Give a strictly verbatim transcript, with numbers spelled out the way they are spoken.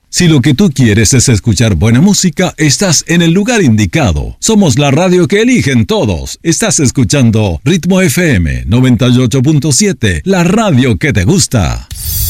Si lo que tú quieres es escuchar buena música, estás en el lugar indicado. Somos la radio que eligen todos. Estás escuchando Ritmo F M noventa y ocho punto siete, la radio que te gusta.